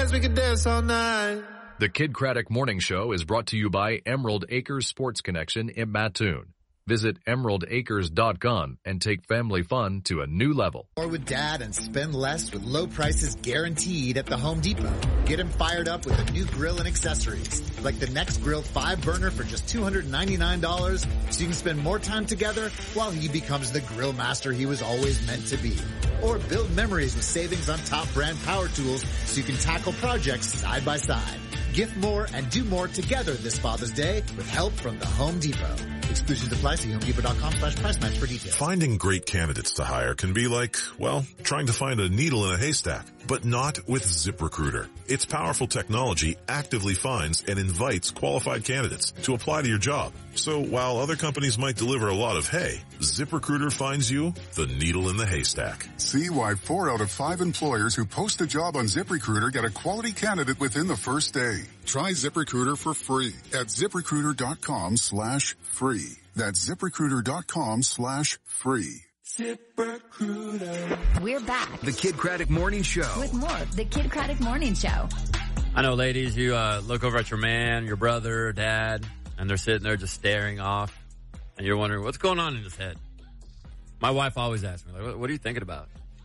dance, we can dance all night. The Kid Craddock Morning Show is brought to you by Emerald Acres Sports Connection in Mattoon. Visit emeraldacres.com and take family fun to a new level. Or with Dad and spend less with low prices guaranteed at the Home Depot. Get him fired up with a new grill and accessories, like the Next Grill 5-burner for just $299, so you can spend more time together while he becomes the grill master he was always meant to be. Or build memories with savings on top brand power tools so you can tackle projects side by side. Gift more and do more together this Father's Day with help from the Home Depot. Exclusions apply. See HomeDepot.com/price match for details. Finding great candidates to hire can be like, well, trying to find a needle in a haystack, but not with ZipRecruiter. Its powerful technology actively finds and invites qualified candidates to apply to your job. So while other companies might deliver a lot of hay, ZipRecruiter finds you the needle in the haystack. See why 4 out of 5 employers who post a job on ZipRecruiter get a quality candidate within the first day. Try ZipRecruiter for free at ZipRecruiter.com/free. That's ZipRecruiter.com/free. ZipRecruiter. We're back. The Kid Craddock Morning Show. With more of the Kid Craddock Morning Show. I know, ladies, you look over at your man, your brother, dad, and they're sitting there just staring off, and you're wondering, what's going on in his head? My wife always asks me, like, what are you thinking about?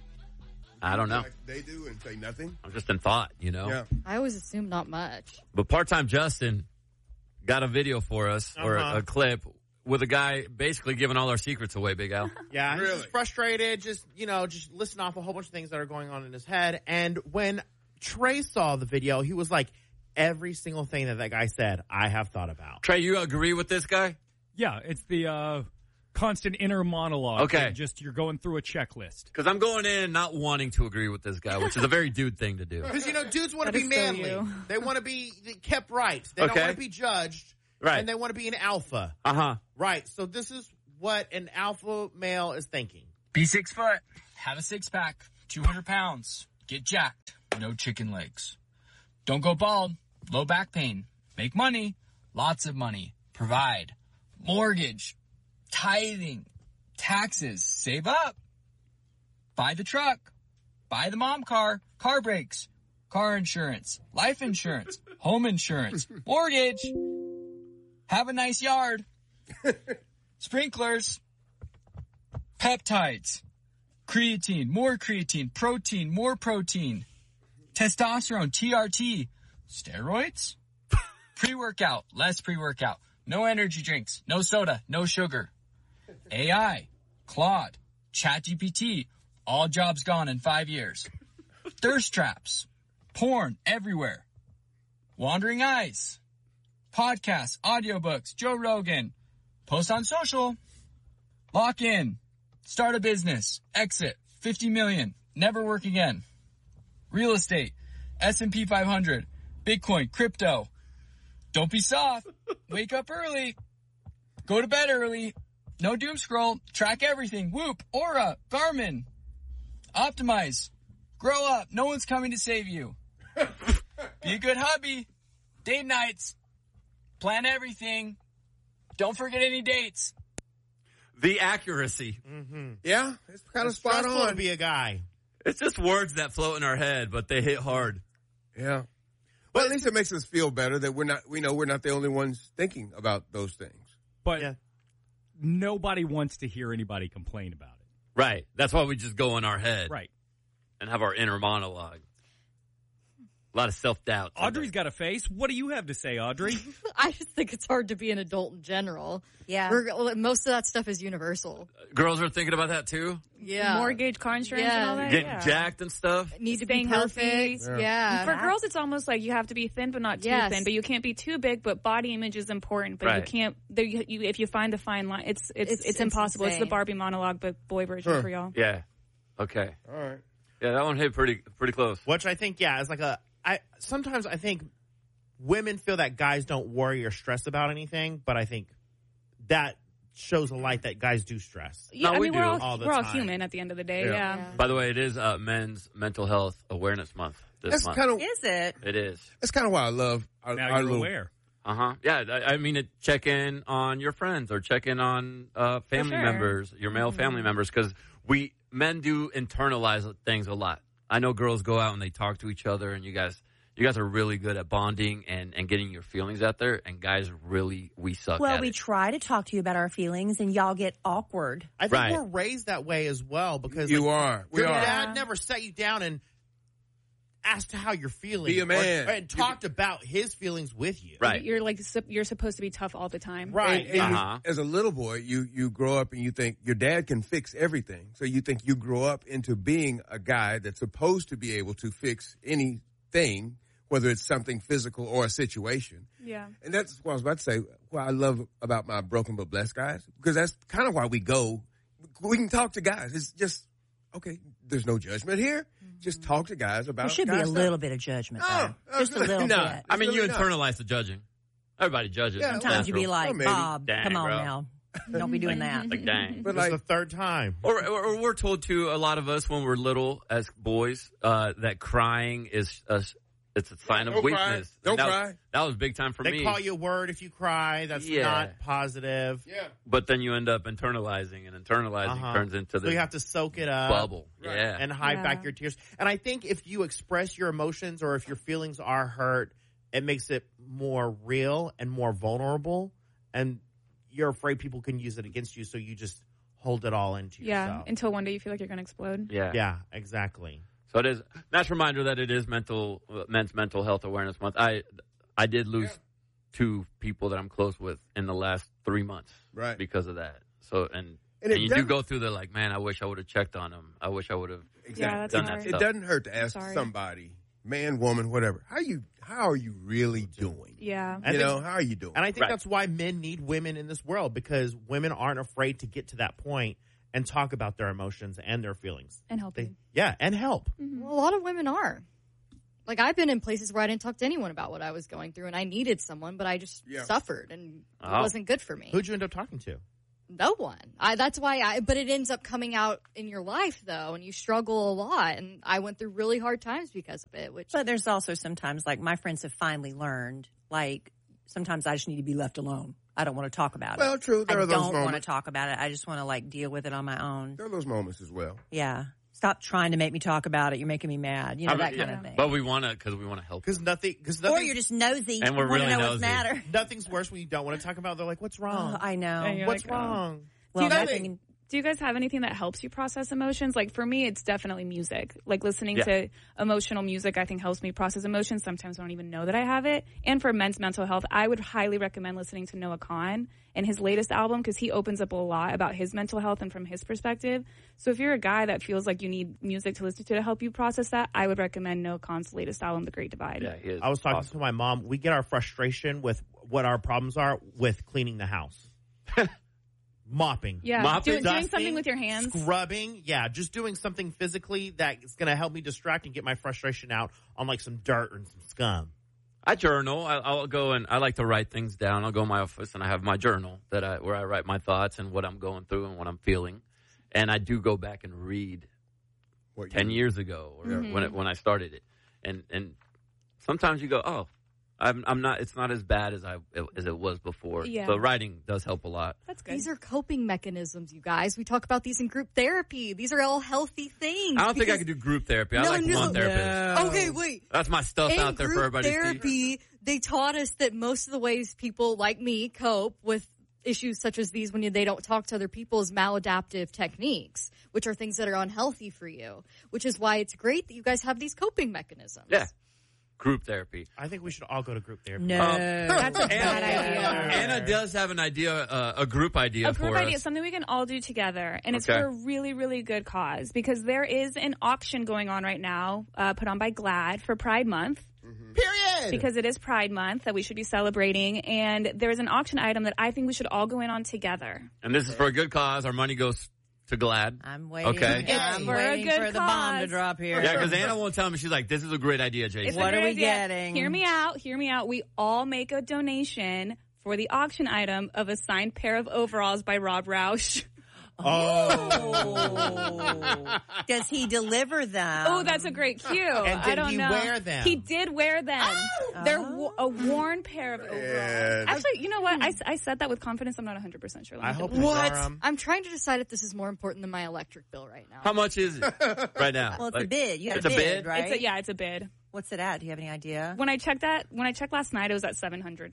I don't know. Like they do and say nothing? I'm just in thought, you know? Yeah. I always assume not much. But Part-Time Justin got a video for us, or a clip, with a guy basically giving all our secrets away, Big Al. Yeah, he's just frustrated, just listing off a whole bunch of things that are going on in his head. And when Trey saw the video, he was like, every single thing that guy said, I have thought about. Trey, you agree with this guy? Yeah, it's the constant inner monologue. Okay. Just you're going through a checklist. Because I'm going in not wanting to agree with this guy, which is a very dude thing to do. Because, dudes want to be manly. They want to be kept right. They don't want to be judged. Right. And they want to be an alpha. Uh-huh. Right. So this is what an alpha male is thinking. Be 6 foot. Have a 6-pack. 200 pounds. Get jacked. No chicken legs. Don't go bald. Low back pain. Make money. Lots of money. Provide. Mortgage. Tithing. Taxes. Save up. Buy the truck. Buy the mom car. Car brakes. Car insurance. Life insurance. Home insurance. Mortgage. Have a nice yard. Sprinklers. Peptides. Creatine. More creatine. Protein. More protein. Testosterone. TRT. Steroids. Pre-workout. Less pre-workout. No energy drinks. No soda. No sugar. AI. Claude. ChatGPT. All jobs gone in 5 years. Thirst traps. Porn everywhere. Wandering eyes. Podcasts, audiobooks, Joe Rogan, post on social, lock in, start a business, exit, 50 million, never work again, real estate, S&P 500, Bitcoin, crypto, don't be soft, wake up early, go to bed early, no doom scroll, track everything, Whoop, Aura, Garmin, optimize, grow up, no one's coming to save you, be a good hubby, date nights, plan everything. Don't forget any dates. The accuracy. Mm-hmm. Yeah, it's kind of spot on. To be a guy. It's just words that float in our head, but they hit hard. Yeah. Well, at least it makes us feel better that we're not the only ones thinking about those things. But nobody wants to hear anybody complain about it. Right. That's why we just go in our head. Right. And have our inner monologue. A lot of self-doubt. Audrey's got a face. What do you have to say, Audrey? I just think it's hard to be an adult in general. Yeah. Most of that stuff is universal. Girls are thinking about that too? Yeah. Mortgage, car insurance, and all that. Getting jacked and stuff? Need to Staying be perfect. healthy. Yeah. For girls, it's almost like you have to be thin, but not too thin. But you can't be too big, but body image is important. But you can't, if you find the fine line, it's impossible. It's the Barbie monologue, but boy version for y'all. Yeah. Okay. All right. Yeah, that one hit pretty close. Which I think, is like sometimes I think women feel that guys don't worry or stress about anything, but I think that shows a light that guys do stress. Yeah, no, I mean, we're all human at the end of the day. Yeah. By the way, it is Men's Mental Health Awareness Month this month. Is it? It is. That's kind of why I love our now you're little... aware. Uh-huh. Yeah, I mean, check in on your friends or check in on family members, your male family members, because men do internalize things a lot. I know girls go out and they talk to each other, and you guys You guys are really good at bonding and getting your feelings out there, and guys we suck at it. Well, we try to talk to you about our feelings, and y'all get awkward. I think we're raised that way as well because you like, are. Your dad never set you down and asked how you're feeling. Be a man. And talked about his feelings with you. Right. You're like you're supposed to be tough all the time. Right. And as a little boy, you grow up and you think your dad can fix everything. So you think you grow up into being a guy that's supposed to be able to fix anything, whether it's something physical or a situation. Yeah. And that's what I was about to say, what I love about my Broken But Blessed guys, because that's kind of why we go. We can talk to guys. It's just, okay, there's no judgment here. Just talk to guys about There should be a little bit of judgment, though. Just a little bit. I mean, you internalize the judging. Everybody judges. Yeah, sometimes you be like, Bob, dang, come on bro. now. Don't be doing that. Like, dang. But like the third time. Or we're told to, a lot of us when we're little as boys, that crying is it's a sign of weakness. Don't cry. That was big time for me. They call you a word if you cry. That's not positive. Yeah. But then you end up internalizing, and internalizing turns into So you have to soak it up. Bubble. Right. Yeah. And hide back your tears. And I think if you express your emotions or if your feelings are hurt, it makes it more real and more vulnerable. And you're afraid people can use it against you, so you just hold it all into yourself. Yeah, until one day you feel like you're going to explode. Yeah. Yeah, exactly. So it is. Nice reminder that it is Men's Mental Health Awareness Month. I did lose 2 people that I'm close with in the last 3 months, right? Because of that. So and you do go through the like, man, I wish I would have checked on him. I wish I would have done that stuff. It doesn't hurt to ask somebody, man, woman, whatever. How are you really doing? Yeah. How are you doing? And I think that's why men need women in this world, because women aren't afraid to get to that point and talk about their emotions and their feelings. And help you. Yeah, and help. Mm-hmm. Well, a lot of women are. Like, I've been in places where I didn't talk to anyone about what I was going through, and I needed someone, but I just suffered, and it wasn't good for me. Who'd you end up talking to? No one. That's why but it ends up coming out in your life, though, and you struggle a lot, and I went through really hard times because of it. But there's also sometimes, like, my friends have finally learned, like, sometimes I just need to be left alone. I don't want to talk about it. Well, true. There are those moments. I don't want to talk about it. I just want to, like, deal with it on my own. There are those moments as well. Yeah. Stop trying to make me talk about it. You're making me mad. You know, that kind of thing. But we want to, because we want to help. Because nothing. Or you're just nosy. And we're really know nosy. What's matter. Nothing's worse when you don't want to talk about it. They're like, what's wrong? Oh, I know. What's wrong? Well, do you guys have anything that helps you process emotions? Like, for me, it's definitely music. Like, listening to emotional music, I think, helps me process emotions. Sometimes I don't even know that I have it. And for men's mental health, I would highly recommend listening to Noah Kahan and his latest album, because he opens up a lot about his mental health and from his perspective. So if you're a guy that feels like you need music to listen to help you process that, I would recommend Noah Kahan's latest album, The Great Divide. Yeah, he is I was talking to my mom. We get our frustration with what our problems are with cleaning the house. Mopping. Yeah, Mopping, doing something with your hands. Scrubbing. Yeah, just doing something physically that's going to help me distract and get my frustration out on like some dirt and some scum. I journal. I'll go and I like to write things down. I'll go in my office and I have my journal where I write my thoughts and what I'm going through and what I'm feeling. And I do go back and read 10 years ago or when I started it. And sometimes you go, oh, I'm not. It's not as bad as it was before. Yeah. So writing does help a lot. That's good. These are coping mechanisms, you guys. We talk about these in group therapy. These are all healthy things. I don't think I could do group therapy. I like one therapist. Okay, wait. That's my stuff in out there for everybody to see. Therapy, they taught us that most of the ways people like me cope with issues such as these when they don't talk to other people is maladaptive techniques, which are things that are unhealthy for you, which is why it's great that you guys have these coping mechanisms. Yeah. Group therapy. I think we should all go to group therapy. No, that's a bad idea. Anna does have an idea, a group idea for us. A group idea, something we can all do together. And it's for a really, really good cause. Because there is an auction going on right now, put on by GLAAD for Pride Month. Mm-hmm. Period. Because it is Pride Month that we should be celebrating. And there's an auction item that I think we should all go in on together. And this is for a good cause. Our money goes to GLAAD. I'm waiting. Okay. I'm waiting for the bomb to drop here. Yeah, because Anna won't tell me. She's like, this is a great idea, Jason. What are we getting? Hear me out. Hear me out. We all make a donation for the auction item of a signed pair of overalls by Rob Roush. Oh. Does he deliver them? Oh, that's a great cue. And did I don't he know. wear them? He did wear them. Oh. They're a worn pair of overalls. Actually, you know what? I said that with confidence. I'm not 100% sure. I hope What? I'm trying to decide if this is more important than my electric bill right now. How much is it right now? Well, it's a bid. You have it's a bid, right? It's a bid. What's it at? Do you have any idea? When I checked last night, it was at $700.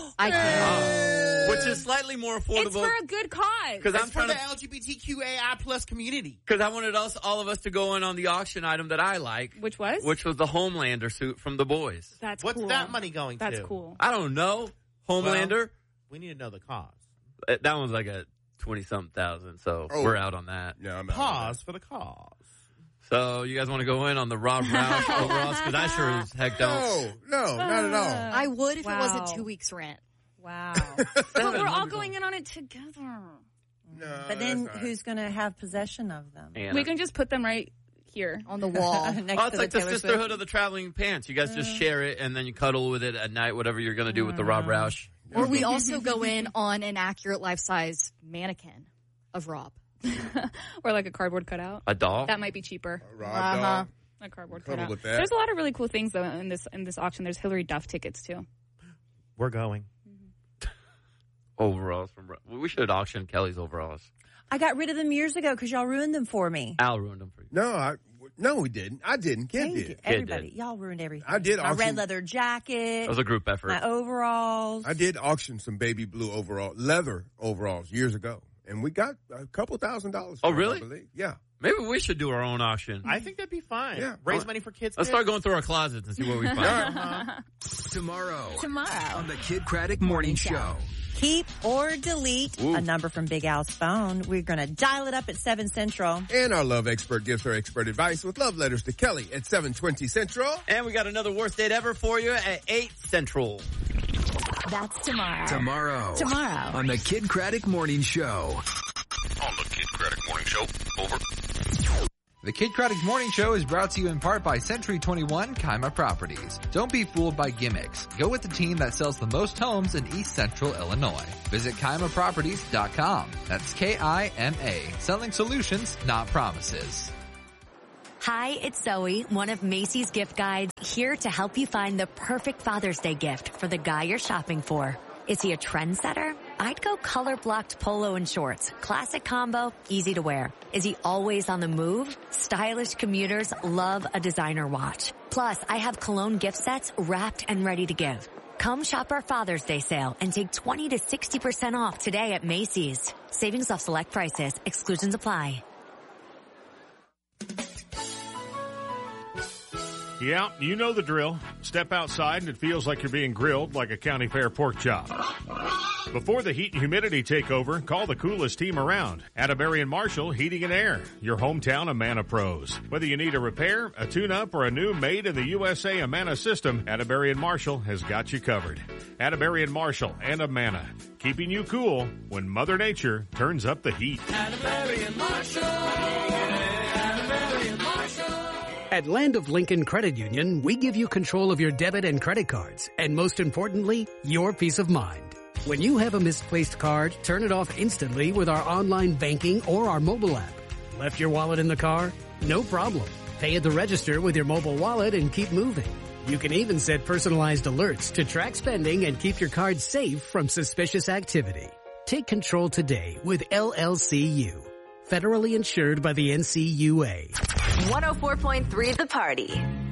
Which is slightly more affordable. It's for a good cause. Because I'm for trying the LGBTQAI plus community. Because I wanted all of us to go in on the auction item that I like. Which was? Which was the Homelander suit from The Boys. That's What's cool. that money going to? That's cool. I don't know. Homelander. Well, we need to know the cause. That one's like a 20-something thousand, so we're out on that. Yeah, I'm Pause for the cause. So you guys want to go in on the Rob Roush overalls? Because I sure as heck don't. No, not at all. I would if Wow. it wasn't 2 weeks rent. Wow. But we're all going in on it together. No, But then who's going to have possession of them? Anna. We can just put them right here on the wall. Next Oh, it's to like the Taylor Sisterhood Swift. of the Traveling Pants. You guys just share it, and then you cuddle with it at night, whatever you're going to do with the Rob Roush. Or we also go in on an accurate life-size mannequin of Rob. Or like a cardboard cutout. A doll? That might be cheaper. Rob doll. A cardboard Cuddle cutout. with that. There's a lot of really cool things though in this auction. There's Hillary Duff tickets too. We're going. Overalls. We should auction Kelly's overalls. I got rid of them years ago because y'all ruined them for me. Al ruined them for you. No, we didn't. I didn't. Kid did. Everybody. Y'all ruined everything. I did My auction. red leather jacket. It was a group effort. My overalls. I did auction some baby blue leather overalls years ago, and we got a couple $1,000s. Oh, for really? them, I believe. Yeah. Maybe we should do our own auction. I think that'd be fine. Yeah. Raise money for kids. Let's start going through our closets and see what we find. Tomorrow Tomorrow on the Kid Craddock Morning Show. Keep or delete a number from Big Al's phone. We're going to dial it up at 7 Central. And our love expert gives her expert advice with love letters to Kelly at 7:20 Central. And we got another worst date ever for you at 8 Central. That's tomorrow. Tomorrow on the Kid Craddock Morning Show. On the Kid Craddock Morning Show. Over. The Kid Craddock Morning Show is brought to you in part by Century 21 Kaima Properties. Don't be fooled by gimmicks. Go with the team that sells the most homes in East Central Illinois. Visit KaimaProperties.com. That's K-I-M-A. Selling solutions, not promises. Hi, it's Zoe, one of Macy's gift guides, here to help you find the perfect Father's Day gift for the guy you're shopping for. Is he a trendsetter? I'd go color-blocked polo and shorts. Classic combo, easy to wear. Is he always on the move? Stylish commuters love a designer watch. Plus, I have cologne gift sets wrapped and ready to give. Come shop our Father's Day sale and take 20 to 60% off today at Macy's. Savings off select prices. Exclusions apply. Yeah, you know the drill. Step outside and it feels like you're being grilled like a county fair pork chop. Before the heat and humidity take over, call the coolest team around. Atterbury and Marshall Heating and Air, your hometown Amana pros. Whether you need a repair, a tune-up, or a new made-in-the-USA Amana system, Atterbury and Marshall has got you covered. Atterbury and Marshall and Amana, keeping you cool when Mother Nature turns up the heat. Atterbury and Marshall. Atterbury and Marshall. At Land of Lincoln Credit Union, we give you control of your debit and credit cards, and most importantly, your peace of mind. When you have a misplaced card, turn it off instantly with our online banking or our mobile app. Left your wallet in the car? No problem. Pay at the register with your mobile wallet and keep moving. You can even set personalized alerts to track spending and keep your card safe from suspicious activity. Take control today with LLCU. Federally insured by the NCUA. 104.3 The Party.